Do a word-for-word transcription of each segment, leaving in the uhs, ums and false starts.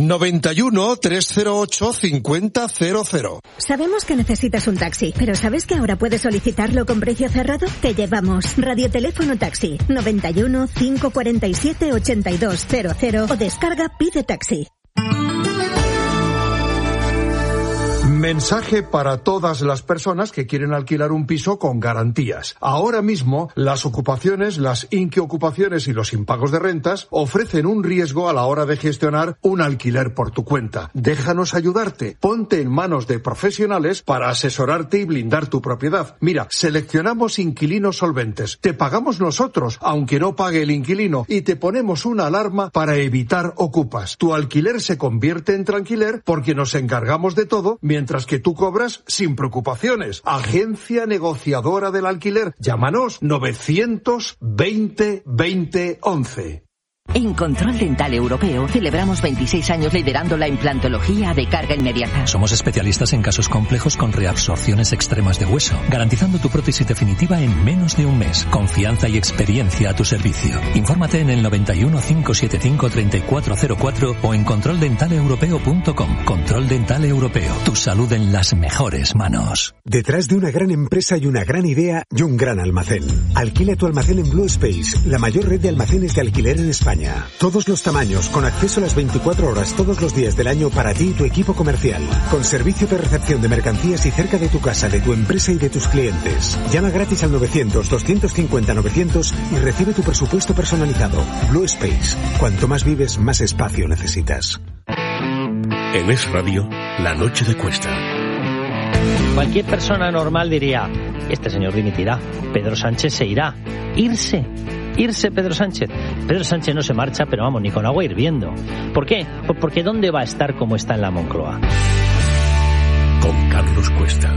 noventa y uno, trescientos ocho, cincuenta cero cero. Sabemos que necesitas un taxi, pero ¿sabes que ahora puedes solicitarlo con precio cerrado? Te llevamos. Radioteléfono Taxi, noventa y uno, cinco cuarenta y siete, ochenta y dos cero cero o descarga Pide Taxi. Mensaje para todas las personas que quieren alquilar un piso con garantías. Ahora mismo, las ocupaciones, las inquiocupaciones y los impagos de rentas ofrecen un riesgo a la hora de gestionar un alquiler por tu cuenta. Déjanos ayudarte. Ponte en manos de profesionales para asesorarte y blindar tu propiedad. Mira, seleccionamos inquilinos solventes. Te pagamos nosotros, aunque no pague el inquilino, y te ponemos una alarma para evitar ocupas. Tu alquiler se convierte en tranquiler porque nos encargamos de todo, mientras que tú cobras sin preocupaciones. Agencia negociadora del alquiler. Llámanos novecientos veinte veinte once. En Control Dental Europeo celebramos veintiséis años liderando la implantología de carga inmediata. Somos especialistas en casos complejos con reabsorciones extremas de hueso, garantizando tu prótesis definitiva en menos de un mes. Confianza y experiencia a tu servicio. Infórmate en el noventa y uno, cinco setenta y cinco, treinta y cuatro cero cuatro o en control dental europeo punto com. Control Dental Europeo. Tu salud en las mejores manos. Detrás de una gran empresa hay una gran idea y un gran almacén. Alquila tu almacén en Blue Space, la mayor red de almacenes de alquiler en España. Todos los tamaños, con acceso a las veinticuatro horas todos los días del año para ti y tu equipo comercial. Con servicio de recepción de mercancías y cerca de tu casa, de tu empresa y de tus clientes. Llama gratis al novecientos, doscientos cincuenta, novecientos y recibe tu presupuesto personalizado. Blue Space. Cuanto más vives, más espacio necesitas. En Es Radio, la noche de Cuesta. Cualquier persona normal diría, este señor dimitirá, Pedro Sánchez se irá. Irse. Irse Pedro Sánchez. Pedro Sánchez no se marcha, pero vamos, ni con agua hirviendo. ¿Por qué? Pues porque ¿dónde va a estar como está en la Moncloa? Con Carlos Cuesta.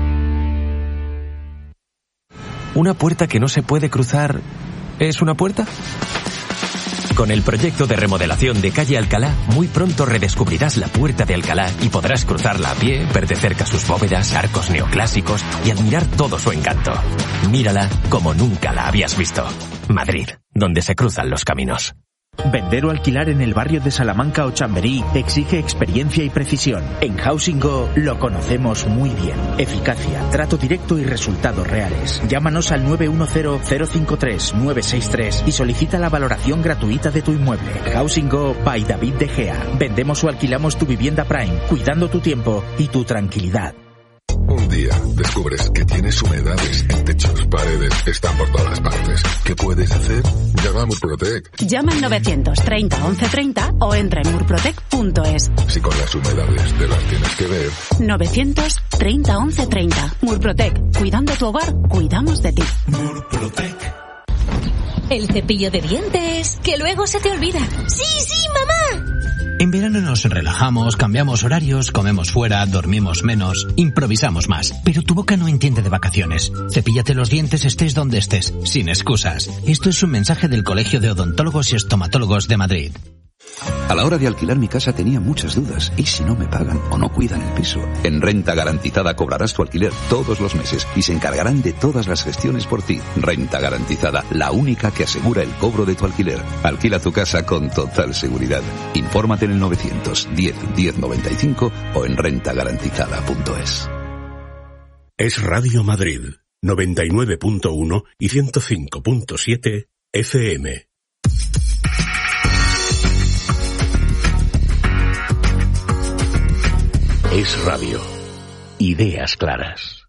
¿Una puerta que no se puede cruzar es una puerta? Con el proyecto de remodelación de calle Alcalá, muy pronto redescubrirás la Puerta de Alcalá y podrás cruzarla a pie, ver de cerca sus bóvedas, arcos neoclásicos y admirar todo su encanto. Mírala como nunca la habías visto. Madrid, donde se cruzan los caminos. Vender o alquilar en el barrio de Salamanca o Chamberí exige experiencia y precisión. En Housing Go lo conocemos muy bien. Eficacia, trato directo y resultados reales. Llámanos al nueve uno cero, cero cinco tres, nueve seis tres y solicita la valoración gratuita de tu inmueble. Housing Go by David De Gea. Vendemos o alquilamos tu vivienda Prime, cuidando tu tiempo y tu tranquilidad. Un día descubres que tienes humedades en techos, paredes, están por todas partes. ¿Qué puedes hacer? Llama a Murprotec. Llama al novecientos treinta, once treinta o entra en murprotec punto es. Si con las humedades te las tienes que ver. novecientos treinta, once treinta. Murprotec. Cuidando tu hogar, cuidamos de ti. Murprotec. El cepillo de dientes, que luego se te olvida. ¡Sí, sí, mamá! En verano nos relajamos, cambiamos horarios, comemos fuera, dormimos menos, improvisamos más. Pero tu boca no entiende de vacaciones. Cepíllate los dientes estés donde estés, sin excusas. Esto es un mensaje del Colegio de Odontólogos y Estomatólogos de Madrid. A la hora de alquilar mi casa tenía muchas dudas. ¿Y si no me pagan o no cuidan el piso? En Renta Garantizada cobrarás tu alquiler todos los meses y se encargarán de todas las gestiones por ti. Renta Garantizada, la única que asegura el cobro de tu alquiler. Alquila tu casa con total seguridad. Infórmate en el novecientos diez, diez noventa y cinco o en renta garantizada punto es. Es Radio Madrid, noventa y nueve punto uno y ciento cinco punto siete F M. Es Radio. Ideas claras.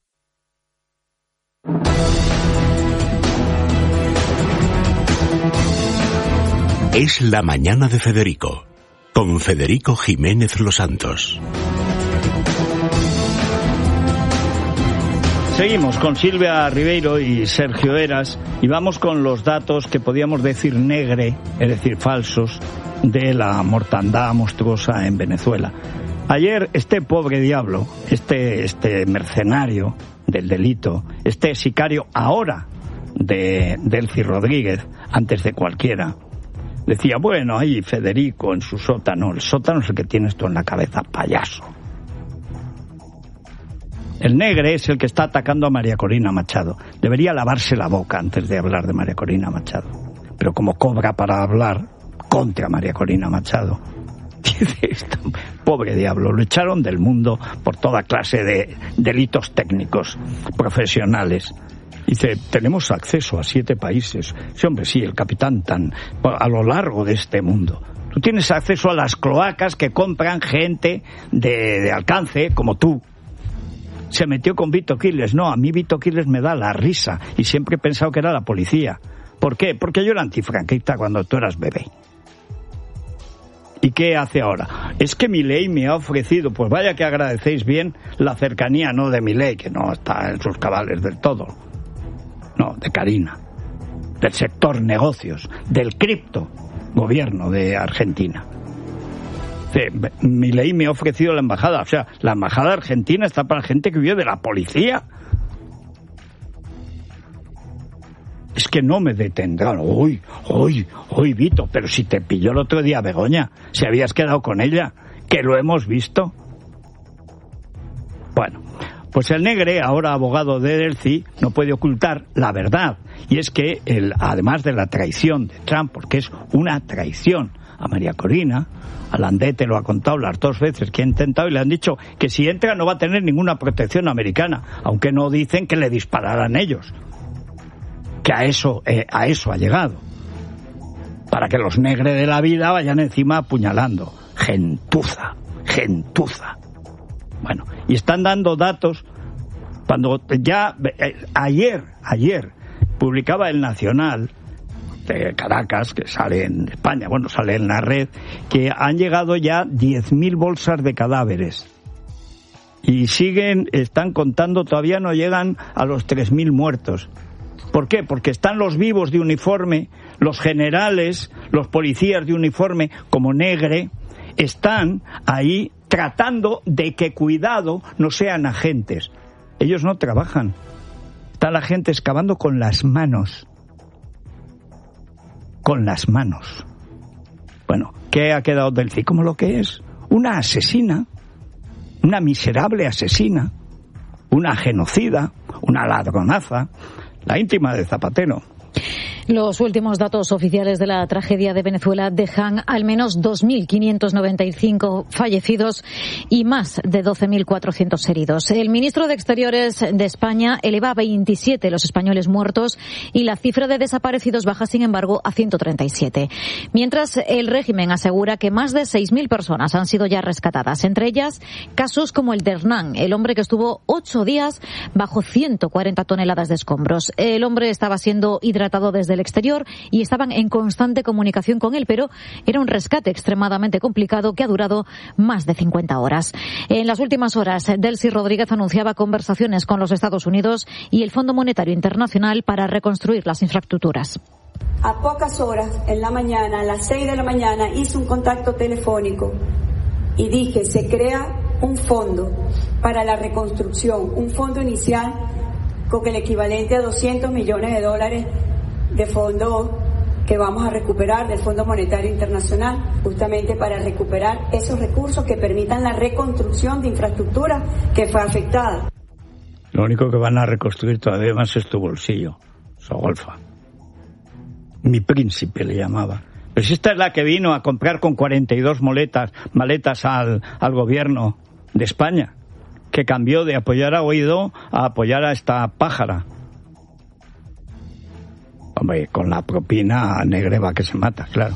Es la mañana de Federico, con Federico Jiménez Los Santos. Seguimos con Silvia Ribeiro y Sergio Eras y vamos con los datos que podíamos decir negre, es decir, falsos, de la mortandad monstruosa en Venezuela. Ayer este pobre diablo, este, este mercenario del delito, este sicario ahora de Delcy Rodríguez, antes de cualquiera, decía, bueno, ahí Federico en su sótano, el sótano es el que tienes tú en la cabeza, payaso. El negre es el que está atacando a María Corina Machado. Debería lavarse la boca antes de hablar de María Corina Machado. Pero como cobra para hablar contra María Corina Machado, Pobre diablo, lo echaron del mundo por toda clase de delitos técnicos, profesionales. Dice, tenemos acceso a siete países. Sí, hombre, sí, el capitán Tan, a lo largo de este mundo. Tú tienes acceso a las cloacas que compran gente de, de alcance, como tú. Se metió con Vito Quiles. No, a mí Vito Quiles me da la risa. Y siempre he pensado que era la policía. ¿Por qué? Porque yo era antifranquista cuando tú eras bebé. ¿Y qué hace ahora? Es que Milei me ha ofrecido, pues vaya que agradecéis bien la cercanía, no de Milei, que no está en sus cabales del todo. No, de Karina. Del sector negocios, del cripto gobierno de Argentina. Milei me ha ofrecido la embajada. O sea, la embajada argentina está para gente que vive de la policía. Es que no me detendrán. Uy, uy, uy, Vito, pero si te pilló el otro día Begoña, si habías quedado con ella, que lo hemos visto. Bueno, pues el Negre, ahora abogado de Delcy, no puede ocultar la verdad. Y es que, el, además de la traición de Trump, porque es una traición a María Corina, a Landete lo ha contado las dos veces que ha intentado y le han dicho que si entra no va a tener ninguna protección americana, aunque no dicen que le dispararán ellos. Que a eso, eh, a eso ha llegado. Para que los negres de la vida vayan encima apuñalando. Gentuza, gentuza. Bueno, y están dando datos cuando ya eh, ayer, ayer publicaba el Nacional de Caracas, que sale en España, bueno, sale en la red, que han llegado ya diez mil bolsas de cadáveres. Y siguen, están contando, todavía no llegan a los tres mil muertos. ¿Por qué? Porque están los vivos de uniforme, los generales, los policías de uniforme, como Negre, están ahí tratando de que, cuidado, no sean agentes. Ellos no trabajan. Está la gente excavando con las manos. Con las manos. Bueno, ¿qué ha quedado del C I? Como lo que es. Una asesina. Una miserable asesina. Una genocida. Una ladronaza. La íntima de Zapatero. Los últimos datos oficiales de la tragedia de Venezuela dejan al menos dos mil quinientos noventa y cinco fallecidos y más de doce mil cuatrocientos heridos. El ministro de Exteriores de España eleva a veintisiete los españoles muertos y la cifra de desaparecidos baja, sin embargo, a ciento treinta y siete. Mientras, el régimen asegura que más de seis mil personas han sido ya rescatadas, entre ellas casos como el de Hernán, el hombre que estuvo ocho días bajo ciento cuarenta toneladas de escombros. El hombre estaba siendo hidratado desde el exterior y estaban en constante comunicación con él, pero era un rescate extremadamente complicado que ha durado más de cincuenta horas. En las últimas horas, Delcy Rodríguez anunciaba conversaciones con los Estados Unidos y el Fondo Monetario Internacional para reconstruir las infraestructuras. A pocas horas, en la mañana, a las seis de la mañana, hice un contacto telefónico y dije, se crea un fondo para la reconstrucción, un fondo inicial con el equivalente a doscientos millones de dólares de fondo que vamos a recuperar del Fondo Monetario Internacional, justamente para recuperar esos recursos que permitan la reconstrucción de infraestructura que fue afectada. Lo único que van a reconstruir todavía más es tu bolsillo, Sogolfa. Mi príncipe le llamaba. Pero si esta es la que vino a comprar con cuarenta y dos maletas, maletas al, al gobierno de España, que cambió de apoyar a Guaidó a apoyar a esta pájara. Hombre, con la propina negreva que se mata, claro.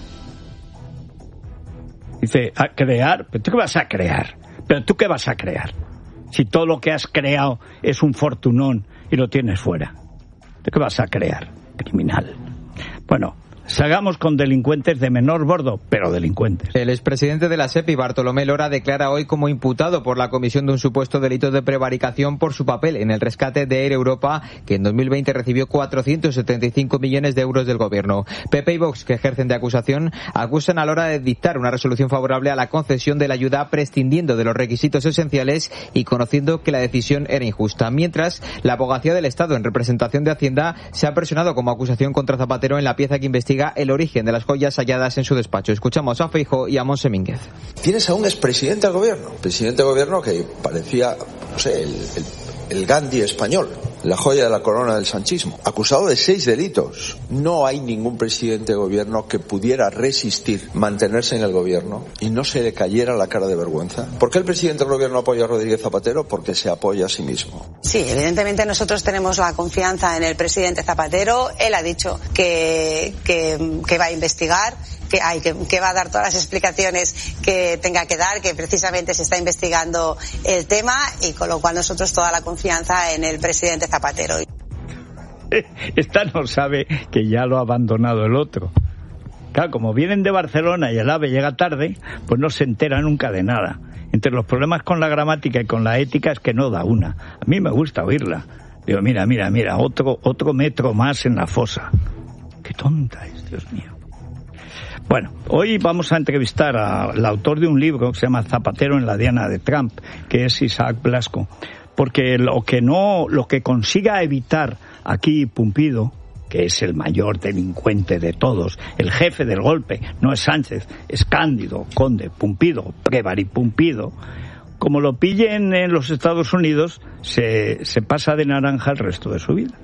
Dice, a crear, ¿pero tú qué vas a crear? ¿Pero tú qué vas a crear? Si todo lo que has creado es un fortunón y lo tienes fuera. ¿Tú qué vas a crear? Criminal. Bueno, salgamos con delincuentes de menor bordo, pero delincuentes. El expresidente de la SEPI, Bartolomé Lora, declara hoy como imputado por la comisión de un supuesto delito de prevaricación por su papel en el rescate de Air Europa, que en dos mil veinte recibió cuatrocientos setenta y cinco millones de euros del gobierno. P P y Vox, que ejercen de acusación, acusan a Lora de dictar una resolución favorable a la concesión de la ayuda prescindiendo de los requisitos esenciales y conociendo que la decisión era injusta. Mientras, la abogacía del Estado, en representación de Hacienda, se ha personado como acusación contra Zapatero en la pieza que investiga el origen de las joyas halladas en su despacho. Escuchamos a Feijóo y a Monse Mínguez. Tienes a un expresidente del gobierno, presidente del gobierno que parecía, no sé, el, el, el Gandhi español, la joya de la corona del sanchismo, acusado de seis delitos. No hay ningún presidente de gobierno que pudiera resistir, mantenerse en el gobierno y no se le cayera la cara de vergüenza. ¿Por qué el presidente del gobierno apoya a Rodríguez Zapatero? Porque se apoya a sí mismo. Sí, evidentemente nosotros tenemos la confianza en el presidente Zapatero. Él ha dicho que, que, que va a investigar, que, hay, que, que va a dar todas las explicaciones que tenga que dar, que precisamente se está investigando el tema, y con lo cual nosotros toda la confianza en el presidente Zapatero. Esta no sabe que ya lo ha abandonado el otro. Claro, como vienen de Barcelona y el AVE llega tarde, pues no se entera nunca de nada. Entre los problemas con la gramática y con la ética es que no da una. A mí me gusta oírla. Digo, mira, mira, mira, otro, otro metro más en la fosa. Qué tonta es, Dios mío. Bueno, hoy vamos a entrevistar al autor de un libro que se llama Zapatero en la diana de Trump, que es Isaac Blasco, porque lo que no, lo que consiga evitar aquí Pumpido, que es el mayor delincuente de todos, el jefe del golpe, no es Sánchez, es Cándido, Conde, Pumpido, Prévari Pumpido, como lo pillen en los Estados Unidos, se, se pasa de naranja el resto de su vida.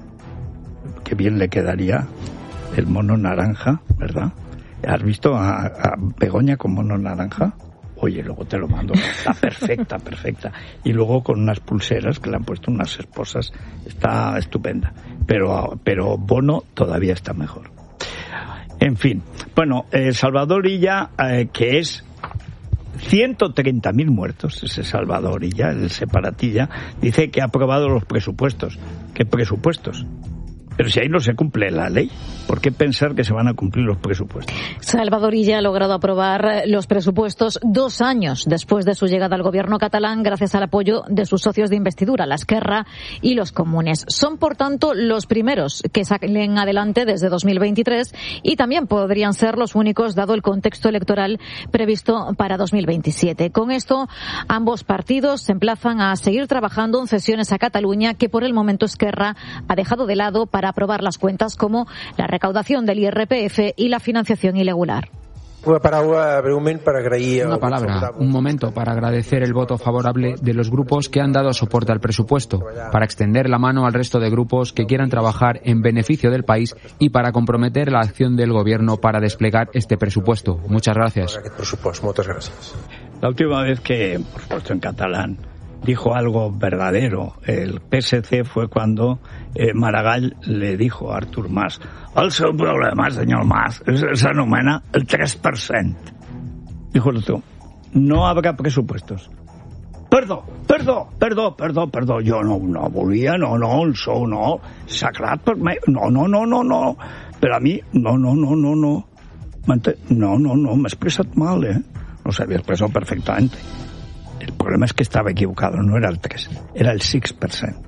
Qué bien le quedaría el mono naranja, ¿verdad? ¿Has visto a, a Begoña con mono naranja? Oye, luego te lo mando. Está perfecta, perfecta. Y luego con unas pulseras que le han puesto unas esposas. Está estupenda. Pero, pero Bono todavía está mejor. En fin. Bueno, eh, Salvador Illa, eh, que es ciento treinta mil muertos, ese Salvador Illa, el separatilla, dice que ha aprobado los presupuestos. ¿Qué presupuestos? Pero si ahí no se cumple la ley, ¿por qué pensar que se van a cumplir los presupuestos? Salvador Illa ha logrado aprobar los presupuestos dos años después de su llegada al gobierno catalán, gracias al apoyo de sus socios de investidura, la Esquerra y los comunes. Son, por tanto, los primeros que salen adelante desde dos mil veintitrés y también podrían ser los únicos, dado el contexto electoral previsto para dos mil veintisiete. Con esto, ambos partidos se emplazan a seguir trabajando en cesiones a Cataluña, que por el momento Esquerra ha dejado de lado para aprobar las cuentas, como la recaudación del I R P F y la financiación irregular. Una palabra, Una palabra, un momento para agradecer el voto favorable de los grupos que han dado soporte al presupuesto, para extender la mano al resto de grupos que quieran trabajar en beneficio del país y para comprometer la acción del gobierno para desplegar este presupuesto. Muchas gracias. La última vez que, por supuesto en catalán, dijo algo verdadero el P S C fue cuando eh, Maragall le dijo a Artur Mas: el seu problema, senyor Mas, s'anomena el tres per cent. Dijo el otro: no habrá presupuestos. Perdó, perdó, perdó, perdó, perdó. Jo no, no volia, no, no, el sou no, sagrat per mi, no, no, no, no, no. Però a mi, no, no, no, no, no. No, no, no, m'he expressat mal, eh? No s'havia expressat perfectamente. El problema es que estaba equivocado, no era el tres, era el seis por ciento,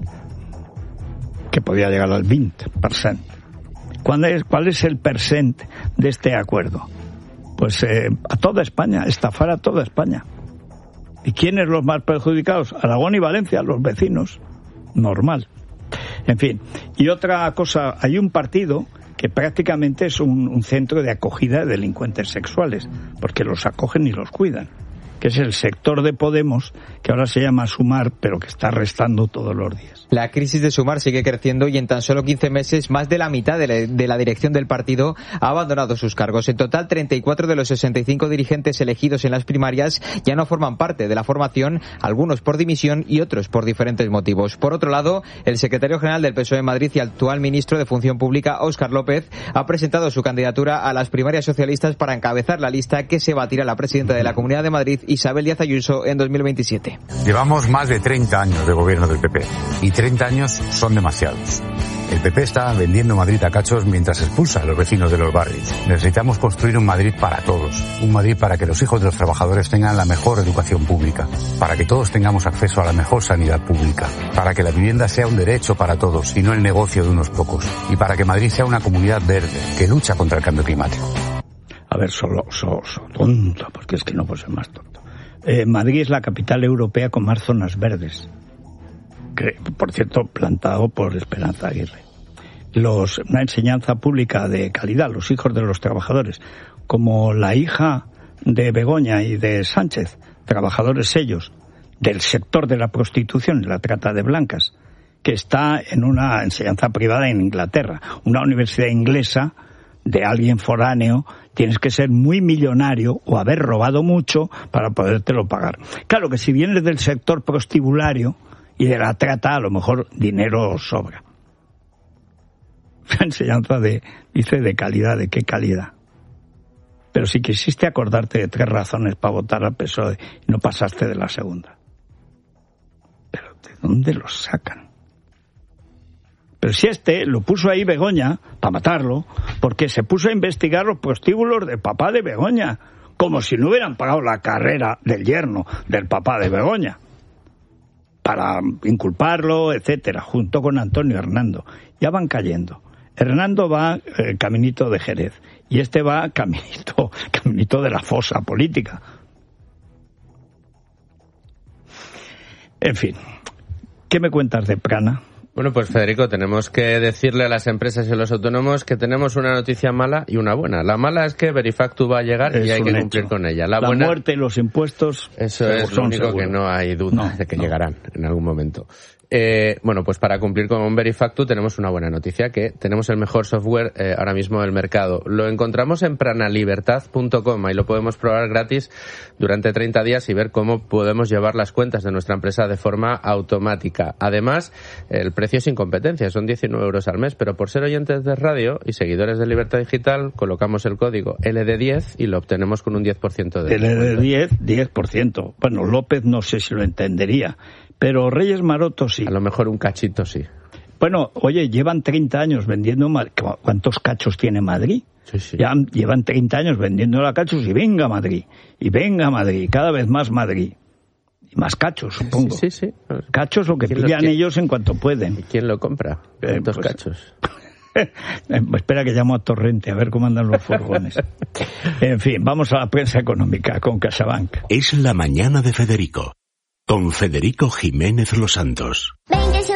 que podía llegar al veinte por ciento. ¿Cuál es, cuál es el percent de este acuerdo? Pues eh, a toda España, estafar a toda España. ¿Y quiénes los más perjudicados? Aragón y Valencia, los vecinos. Normal. En fin, y otra cosa, hay un partido que prácticamente es un, un centro de acogida de delincuentes sexuales, porque los acogen y los cuidan, que es el sector de Podemos, que ahora se llama Sumar, pero que está restando todos los días. La crisis de Sumar sigue creciendo y en tan solo quince meses más de la mitad de la, de la dirección del partido ha abandonado sus cargos. En total, treinta y cuatro de los sesenta y cinco dirigentes elegidos en las primarias ya no forman parte de la formación, algunos por dimisión y otros por diferentes motivos. Por otro lado, el secretario general del P S O E en Madrid y actual ministro de Función Pública, Óscar López, ha presentado su candidatura a las primarias socialistas para encabezar la lista que se batirá la presidenta de la Comunidad de Madrid, Isabel Díaz Ayuso, en dos mil veintisiete. Llevamos más de treinta años de gobierno del P P y treinta años son demasiados. El P P está vendiendo Madrid a cachos mientras expulsa a los vecinos de los barrios. Necesitamos construir un Madrid para todos, un Madrid para que los hijos de los trabajadores tengan la mejor educación pública, para que todos tengamos acceso a la mejor sanidad pública, para que la vivienda sea un derecho para todos y no el negocio de unos pocos, y para que Madrid sea una comunidad verde que lucha contra el cambio climático. A ver, solo, solo, solo tonto, porque es que no puedo ser más tonto. Eh, Madrid es la capital europea con más zonas verdes, que, por cierto, plantado por Esperanza Aguirre. Los, una enseñanza pública de calidad, los hijos de los trabajadores, como la hija de Begoña y de Sánchez, trabajadores ellos, del sector de la prostitución y la trata de blancas, que está en una enseñanza privada en Inglaterra, una universidad inglesa de alguien foráneo. Tienes que ser muy millonario o haber robado mucho para podértelo pagar. Claro que si vienes del sector prostibulario y de la trata, a lo mejor dinero sobra. Una enseñanza de, dice, de calidad. ¿De qué calidad? Pero si quisiste acordarte de tres razones para votar al P S O E y no pasaste de la segunda. ¿Pero de dónde los sacan? Pero si este lo puso ahí Begoña para matarlo, porque se puso a investigar los prostíbulos del papá de Begoña, como si no hubieran pagado la carrera del yerno del papá de Begoña, para inculparlo, etcétera, junto con Antonio Hernando. Ya van cayendo. Hernando va eh, caminito de Jerez y este va caminito, caminito de la fosa política. En fin, ¿qué me cuentas de Prana? Bueno, pues Federico, tenemos que decirle a las empresas y a los autónomos que tenemos una noticia mala y una buena. La mala es que Verifactu va a llegar es y hay que cumplir hecho. con ella. La, la buena, muerte y los impuestos. Eso es lo único seguro. Que no hay duda no, de que no. llegarán en algún momento. Eh, bueno, pues para cumplir con Verifactu tenemos una buena noticia, que tenemos el mejor software eh, ahora mismo del mercado. Lo encontramos en pranalibertad punto com, ahí lo podemos probar gratis durante treinta días y ver cómo podemos llevar las cuentas de nuestra empresa de forma automática. Además, el precio sin competencia, son diecinueve euros al mes, pero por ser oyentes de radio y seguidores de Libertad Digital, colocamos el código L D diez y lo obtenemos con un diez por ciento de L D diez, diez por ciento. Bueno, López no sé si lo entendería, pero Reyes Maroto sí. A lo mejor un cachito sí. Bueno, oye, llevan treinta años vendiendo... ¿Cuántos cachos tiene Madrid? Sí, sí. Ya llevan treinta años vendiendo la cachos y venga Madrid, y venga Madrid, cada vez más Madrid. Y más cachos, supongo. Sí, sí, sí. Cachos lo que pillan ellos en cuanto pueden. ¿Y quién lo compra? ¿Cuántos eh, pues, cachos? Espera que llamo a Torrente a ver cómo andan los furgones. En fin, vamos a la prensa económica con CaixaBank. Es la mañana de Federico, con Federico Jiménez Los Santos.